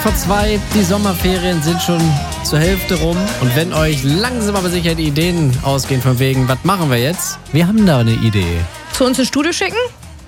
2, die Sommerferien sind schon zur Hälfte rum. Und wenn euch langsam aber sicher die Ideen ausgehen von wegen, was machen wir jetzt? Wir haben da eine Idee. Zu uns ins Studio schicken?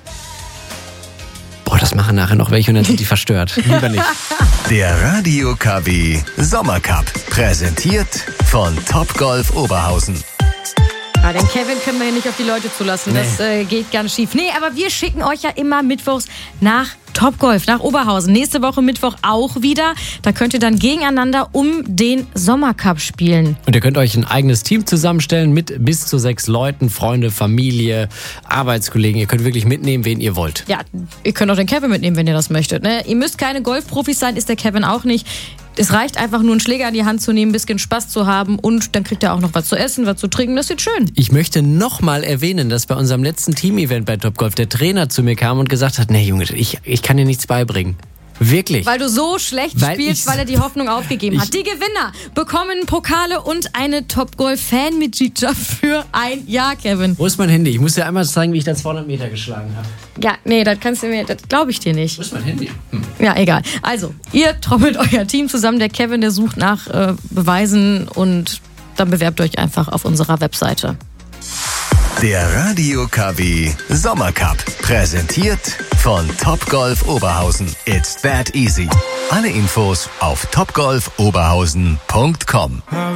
Boah, das machen nachher noch welche und dann sind die verstört. Lieber nicht. Der Radio KW Sommercup, präsentiert von Topgolf Oberhausen. Ja, den Kevin können wir hier nicht auf die Leute zulassen. Nee. Das geht ganz schief. Nee, aber wir schicken euch ja immer mittwochs nach Topgolf, nach Oberhausen. Nächste Woche Mittwoch auch wieder. Da könnt ihr dann gegeneinander um den Sommercup spielen. Und ihr könnt euch ein eigenes Team zusammenstellen mit bis zu 6 Leuten, Freunde, Familie, Arbeitskollegen. Ihr könnt wirklich mitnehmen, wen ihr wollt. Ja, ihr könnt auch den Kevin mitnehmen, wenn ihr das möchtet. Ne? Ihr müsst keine Golfprofis sein, ist der Kevin auch nicht. Es reicht einfach nur, einen Schläger in die Hand zu nehmen, ein bisschen Spaß zu haben und dann kriegt ihr auch noch was zu essen, was zu trinken. Das wird schön. Ich möchte nochmal erwähnen, dass bei unserem letzten Team-Event bei Topgolf der Trainer zu mir kam und gesagt hat, nee Junge, ich kann dir nichts beibringen. Wirklich. Weil du so schlecht spielst, weil er die Hoffnung aufgegeben hat. Die Gewinner bekommen Pokale und eine Topgolf-Fan-Mitgliedschaft für ein Jahr, Kevin. Wo ist mein Handy? Ich muss dir einmal zeigen, wie ich da 200 Meter geschlagen habe. Ja, nee, das glaube ich dir nicht. Wo ist mein Handy? Ja, egal. Also, ihr trommelt euer Team zusammen. Der Kevin, der sucht nach Beweisen und dann bewerbt euch einfach auf unserer Webseite. Der Radio KW Sommercup, präsentiert von Topgolf Oberhausen. It's that easy. Alle Infos auf topgolfoberhausen.com.